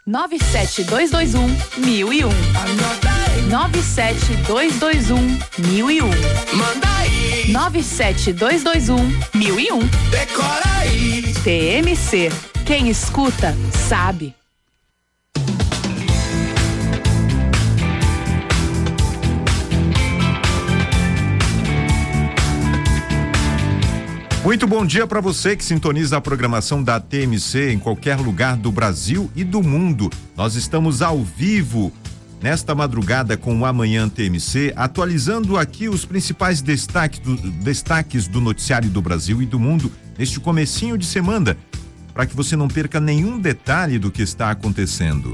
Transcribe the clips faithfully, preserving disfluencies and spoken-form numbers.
nove sete dois dois um, mil e um. nove sete dois dois um, mil e um. Manda aí. nove sete dois dois um, mil e um. Decora aí. T M C. Quem escuta, sabe. Muito bom dia para você que sintoniza a programação da T M C em qualquer lugar do Brasil e do mundo. Nós estamos ao vivo nesta madrugada com o Amanhã T M C, atualizando aqui os principais destaques do, destaques do noticiário do Brasil e do mundo neste comecinho de semana, para que você não perca nenhum detalhe do que está acontecendo.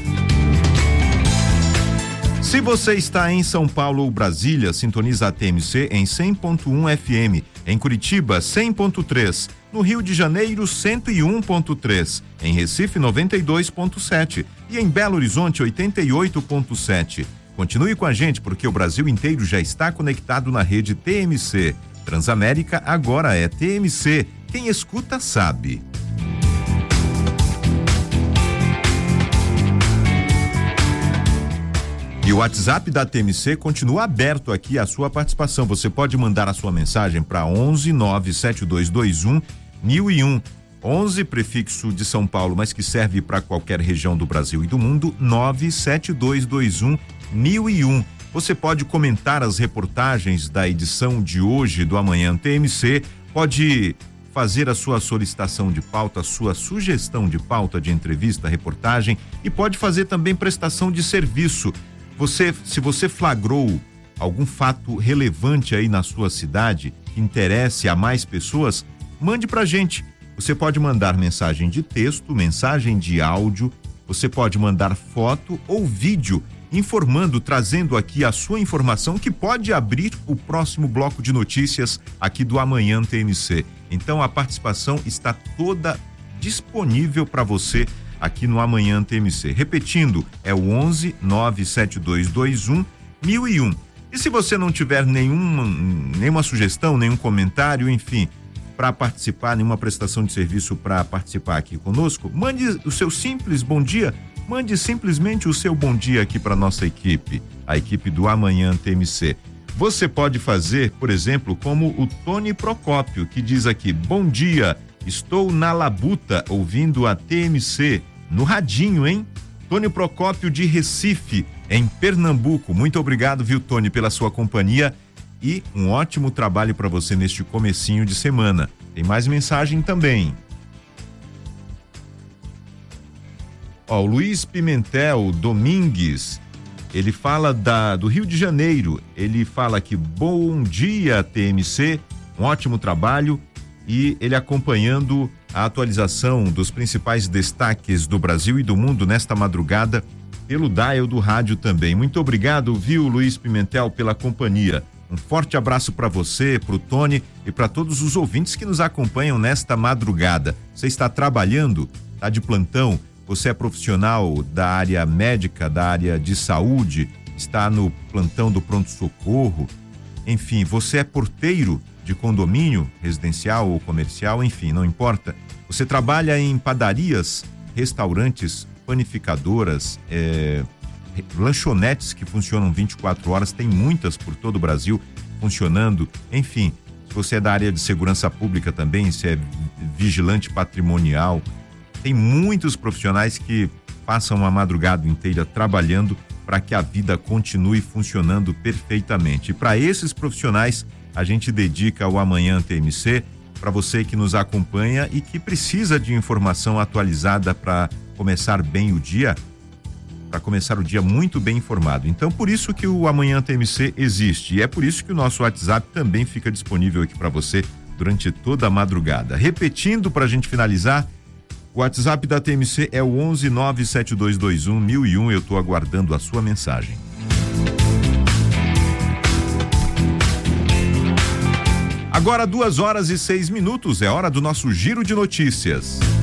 Se você está em São Paulo ou Brasília, sintoniza a T M C em cem ponto um F M, em Curitiba cem ponto três, no Rio de Janeiro cento e um ponto três, em Recife noventa e dois ponto sete e em Belo Horizonte oitenta e oito ponto sete. Continue com a gente porque o Brasil inteiro já está conectado na rede T M C. Transamérica agora é T M C. Quem escuta sabe. E o WhatsApp da T M C continua aberto aqui a sua participação. Você pode mandar a sua mensagem para onze nove sete dois dois um mil e um. onze, prefixo de São Paulo, mas que serve para qualquer região do Brasil e do mundo, nove sete dois dois um mil e um. Você pode comentar as reportagens da edição de hoje do Amanhã T M C, pode fazer a sua solicitação de pauta, a sua sugestão de pauta de entrevista, reportagem e pode fazer também prestação de serviço. Você, se você flagrou algum fato relevante aí na sua cidade, que interesse a mais pessoas, mande pra gente. Você pode mandar mensagem de texto, mensagem de áudio, você pode mandar foto ou vídeo, informando, trazendo aqui a sua informação que pode abrir o próximo bloco de notícias aqui do Amanhã T M C. Então a participação está toda disponível para você aqui no Amanhã T M C. Repetindo, é o onze nove sete dois dois um mil e um. E se você não tiver nenhuma, nenhuma sugestão, nenhum comentário, enfim, para participar, nenhuma prestação de serviço para participar aqui conosco, mande o seu simples bom dia, mande simplesmente o seu bom dia aqui para nossa equipe, a equipe do Amanhã T M C. Você pode fazer, por exemplo, como o Tony Procópio, que diz aqui: bom dia, estou na Labuta ouvindo a T M C. No radinho, hein? Tony Procópio de Recife, em Pernambuco. Muito obrigado, viu, Tony, pela sua companhia e um ótimo trabalho para você neste comecinho de semana. Tem mais mensagem também. Ó, o Luiz Pimentel Domingues, ele fala da, do Rio de Janeiro. Ele fala que bom dia, T M C, um ótimo trabalho. E ele acompanhando a atualização dos principais destaques do Brasil e do mundo nesta madrugada pelo dial do rádio também. Muito obrigado, viu, Luiz Pimentel, pela companhia. Um forte abraço para você, para o Tony e para todos os ouvintes que nos acompanham nesta madrugada. Você está trabalhando, está de plantão, você é profissional da área médica, da área de saúde, está no plantão do pronto-socorro, enfim, você é porteiro de condomínio residencial ou comercial, enfim, não importa. Você trabalha em padarias, restaurantes, panificadoras, é, lanchonetes que funcionam vinte e quatro horas, tem muitas por todo o Brasil funcionando, enfim. Se você é da área de segurança pública também, se é vigilante patrimonial, tem muitos profissionais que passam a madrugada inteira trabalhando para que a vida continue funcionando perfeitamente. E para esses profissionais, a gente dedica o Amanhã T M C para você que nos acompanha e que precisa de informação atualizada para começar bem o dia, para começar o dia muito bem informado. Então, por isso que o Amanhã T M C existe e é por isso que o nosso WhatsApp também fica disponível aqui para você durante toda a madrugada. Repetindo para a gente finalizar, o WhatsApp da T M C é o onze nove sete dois dois um mil e um. Eu estou aguardando a sua mensagem. Agora duas horas e seis minutos, é hora do nosso giro de notícias.